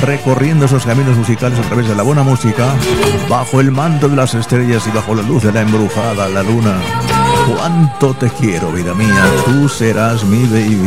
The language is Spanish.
recorriendo esos caminos musicales a través de la buena música, bajo el manto de las estrellas y bajo la luz de la embrujada, la luna. Cuánto te quiero, vida mía, tú serás mi baby.